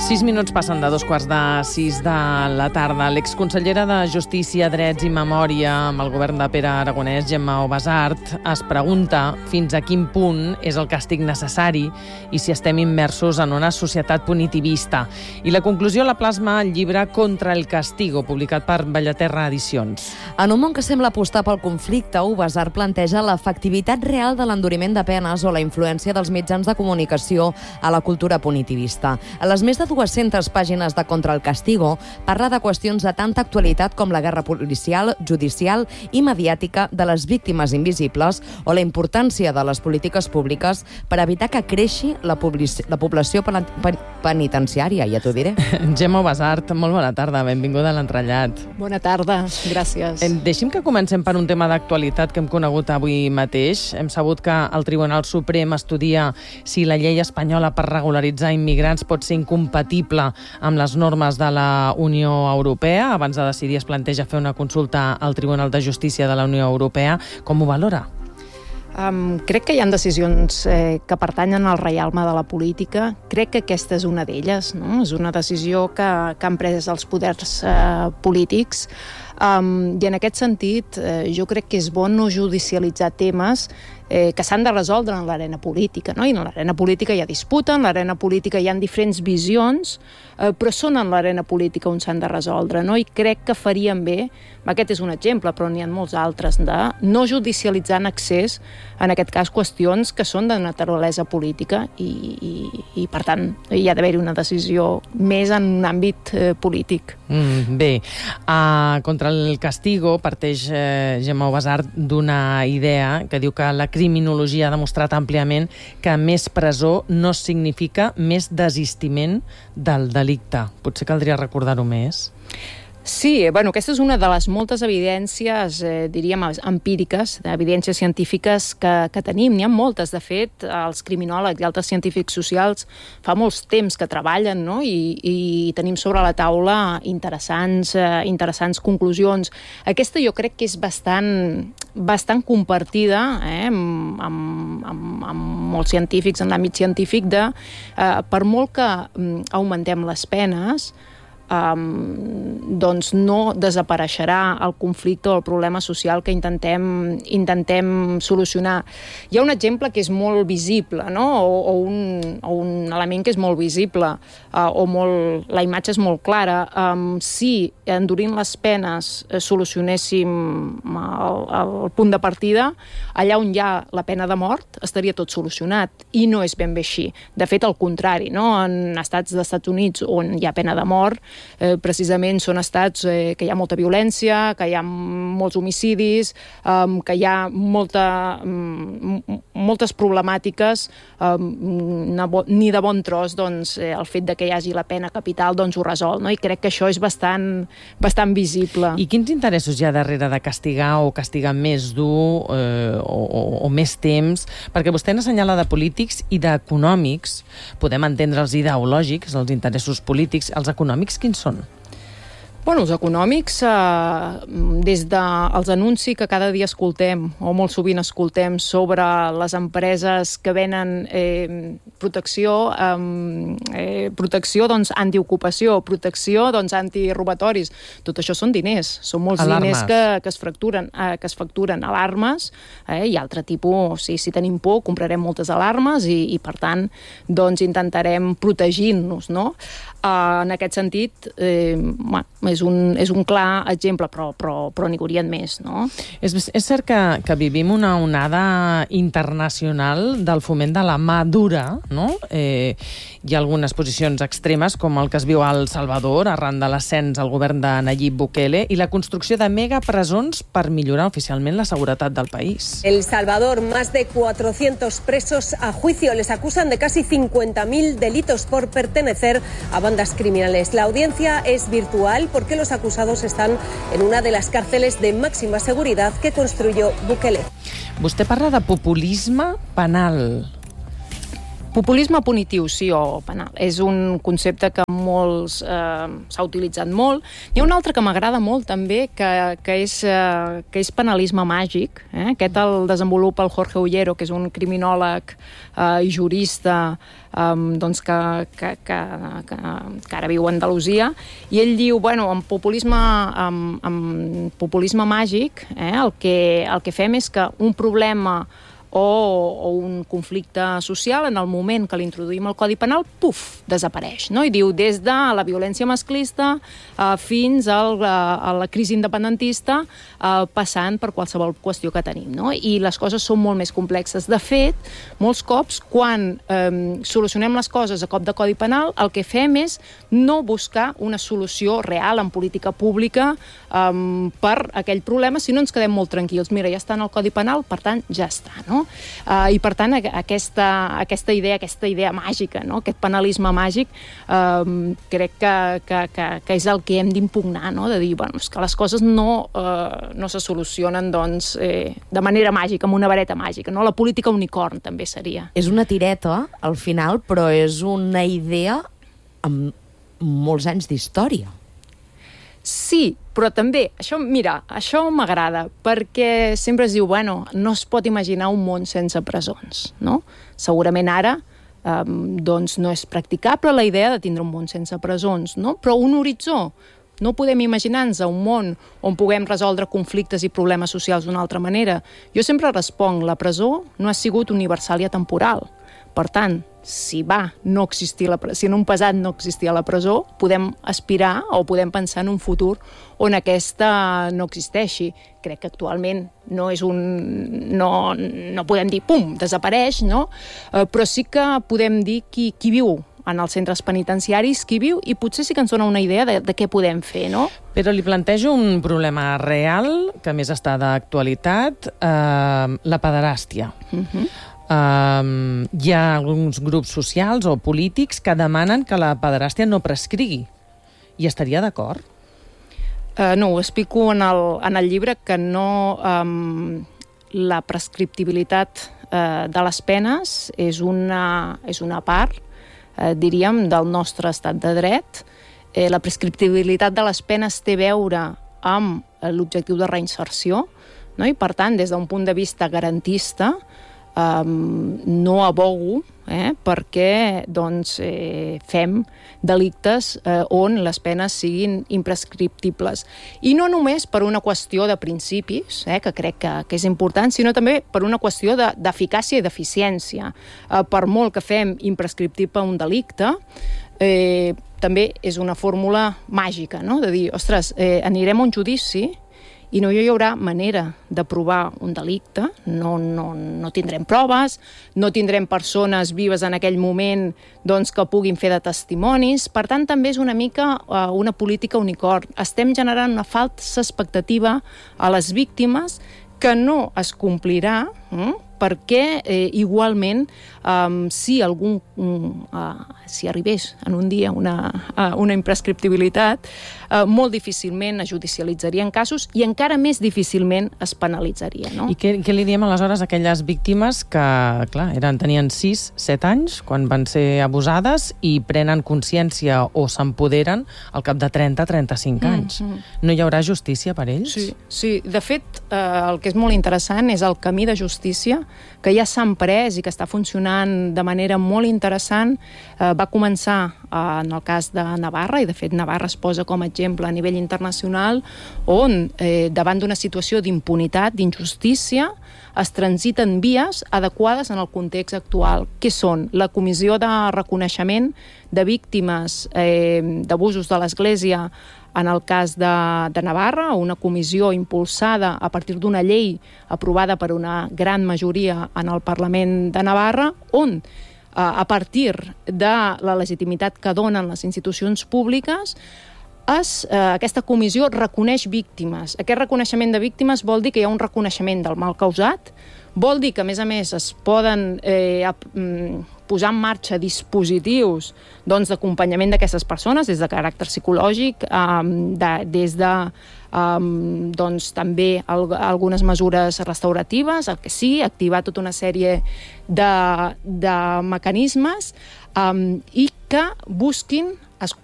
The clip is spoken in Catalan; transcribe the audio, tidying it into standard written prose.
6 minuts passen de 2:45 de la tarda. L'exconsellera de Justícia, Drets i Memòria amb el govern de Pere Aragonès, Gemma Ubasart, es pregunta fins a quin punt és el càstig necessari i si estem immersos en una societat punitivista. I la conclusió la plasma el llibre Contra el Castigo, publicat per Bellaterra Edicions. En un món que sembla apostar pel conflicte, Ubasart planteja l'efectivitat real de l'enduriment de penes o la influència dels mitjans de comunicació a la cultura punitivista. A les més de 200 pàgines de Contra el Castigo parla de qüestions de tanta actualitat com la guerra policial, judicial i mediàtica de les víctimes invisibles o la importància de les polítiques públiques per evitar que creixi la població penitenciària, ja t'ho diré. Gemma Ubasart, molt bona tarda, benvinguda a l'Entrellat. Bona tarda, gràcies. Deixi'm que comencem per un tema d'actualitat que hem conegut avui mateix. Hem sabut que el Tribunal Suprem estudia si la llei espanyola per regularitzar immigrants pot ser incompatible amb les normes de la Unió Europea. Abans de decidir es planteja fer una consulta al Tribunal de Justícia de la Unió Europea. Com ho valora? Crec que hi ha decisions que pertanyen al reialme de la política. Crec que aquesta és una d'elles, no? És una decisió que han pres els poders polítics. I en aquest sentit jo crec que és bo no judicialitzar temes que s'han de resoldre en l'arena política, no? I en l'arena política hi ha disputa, en l'arena política hi ha diferents visions, però són en l'arena política on s'han de resoldre, no? I crec que farien bé, aquest és un exemple, però n'hi ha molts altres, de no judicialitzar en excés, en aquest cas, qüestions que són de naturalesa política i per tant, hi ha d'haver-hi una decisió més en un àmbit polític. Bé, Contra el Castigo parteix Gemma Ubasart d'una idea que diu que la criminologia ha demostrat àmpliament que més presó no significa més desistiment del delicte. Potser caldria recordar-ho més. Sí, bueno, aquesta és una de les moltes evidències, diríem, empíriques, evidències científiques que tenim. N'hi ha moltes, de fet, els criminòlegs i altres científics socials fa molts temps que treballen, no? I tenim sobre la taula interessants conclusions. Aquesta jo crec que és bastant compartida amb molts científics, en l'àmbit científic, per molt que augmentem les penes, doncs no desapareixerà el conflicte o el problema social que intentem solucionar. Hi ha un exemple que és molt visible, no? o un element que és molt visible, la imatge és molt clara. Si endurint les penes solucionéssim el punt de partida, allà on hi ha la pena de mort estaria tot solucionat, i no és ben bé així. De fet, al contrari, no? En estats dels Estats Units on hi ha pena de mort, precisament són estats que hi ha molta violència, que hi ha molts homicidis, que hi ha moltes problemàtiques, ni de bon tros el fet de que hi hagi la pena capital ho resol, no? I crec que això és bastant visible. I quins interessos hi ha darrere de castigar o castigar més dur o més temps? Perquè vostè n'assenyala de polítics i d'econòmics. Podem entendre els ideològics, els interessos polítics. Els econòmics quins són? Bueno, els econòmics, des dels anuncis que cada dia escoltem, o molt sovint escoltem, sobre les empreses que venen protecció antiocupació, protecció antirobatoris, tot això són diners, són molts diners que es facturen. Alarmes i altre tipus. Si tenim por, comprarem moltes alarmes i per tant, intentarem protegir-nos, no? En aquest sentit, és un clar exemple, però n'hi haurien més, no? És cert que vivim una onada internacional del foment de la mà dura, no? Hi ha algunes posicions extremes, com el que es viu a El Salvador, arran de l'ascens al govern de Nayib Bukele, i la construcció de megapresons per millorar oficialment la seguretat del país. El Salvador, más de 400 presos a juicio. Les acusan de casi 50.000 delitos por pertenecer a bandas criminales. La audiencia es virtual porque los acusados están en una de las cárceles de máxima seguridad que construyó Bukele. Vostè parla de populisme penal. Populisme punitiu, sí, o penal. És un concepte que molts s'ha utilitzat molt. Hi ha un altre que m'agrada molt també, que és penalisme màgic. Aquest el desenvolupa el Jorge Ollero, que és un criminòleg i jurista doncs que ara viu a Andalusia, i ell diu, bueno, en populisme màgic, el que fem és que un problema o un conflicte social, en el moment que l'introduïm al Codi Penal, puf, desapareix, no? I diu, des de la violència masclista fins a la crisi independentista, passant per qualsevol qüestió que tenim, no? I les coses són molt més complexes. De fet, molts cops, quan solucionem les coses a cop de Codi Penal, el que fem és no buscar una solució real en política pública per aquell problema, si no ens quedem molt tranquils. Mira, ja està en el Codi Penal, per tant, ja està, no? I per tant aquesta idea màgica, no? Aquest penalisme màgic, crec que és el que hem d'impugnar, no? De dir, bueno, és que les coses no se solucionen doncs, de manera màgica, amb una vareta màgica, no? La política unicorn també seria. És una tireta al final, però és una idea amb molts anys d'història. Sí, però també, això m'agrada, perquè sempre es diu, bueno, no es pot imaginar un món sense presons, no? Segurament ara doncs no és practicable la idea de tindre un món sense presons, no? Però un horitzó, no podem imaginar-nos un món on puguem resoldre conflictes i problemes socials d'una altra manera. Jo sempre responc, la presó no ha sigut universal i atemporal. Per tant, si en un passat no existia la presó, podem aspirar o podem pensar en un futur on aquesta no existeixi. Crec que actualment no podem dir, pum, desapareix, no? Però sí que podem dir qui viu en els centres penitenciaris, qui viu, i potser sí que ens dona una idea de què podem fer, no? Però li plantejo un problema real, que a més està d'actualitat, la pederàstia. Hi ha alguns grups socials o polítics que demanen que la pederàstia no prescrigui. Hi estaria d'acord? No, ho explico en el llibre, que no... la prescriptibilitat de les penes és una part, diríem, del nostre estat de dret. La prescriptibilitat de les penes té a veure amb l'objectiu de reinserció, no? I per tant, des d'un punt de vista garantista, no abogo perquè fem delictes on les penes siguin imprescriptibles. I no només per una qüestió de principis, que crec que és important, sinó també per una qüestió d'eficàcia i d'eficiència. Per molt que fem imprescriptible un delicte, també és una fórmula màgica, no? De dir, ostres, anirem a un judici i no hi haurà manera de provar un delicte, no tindrem proves, no tindrem persones vives en aquell moment doncs, que puguin fer de testimonis. Per tant, també és una mica una política unicorn. Estem generant una falsa expectativa a les víctimes que no es complirà, perquè igualment si arribés en un dia una imprescriptibilitat, molt difícilment es judicialitzarien casos i encara més difícilment es penalitzaria, no? I què li diem aleshores a aquelles víctimes que, clar, tenien 6-7 anys quan van ser abusades i prenen consciència o s'empoderen al cap de 30-35 anys? No hi haurà justícia per ells? Sí. De fet, el que és molt interessant és el camí de justícia que ja s'ha emprès i que està funcionant de manera molt interessant. Va començar en el cas de Navarra, i de fet Navarra es posa com a exemple a nivell internacional, on davant d'una situació d'impunitat, d'injustícia, es transiten vies adequades en el context actual, que són la Comissió de Reconeixement de Víctimes d'Abusos de l'Església en el cas de Navarra, una comissió impulsada a partir d'una llei aprovada per una gran majoria en el Parlament de Navarra, on a partir de la legitimitat que donen les institucions públiques, aquesta comissió reconeix víctimes. Aquest reconeixement de víctimes vol dir que hi ha un reconeixement del mal causat, vol dir que, a més, es poden posar en marxa dispositius d'acompanyament d'aquestes persones, des de caràcter psicològic, des de doncs també algunes mesures restauratives, el que sí, activar tota una sèrie de mecanismes i que busquin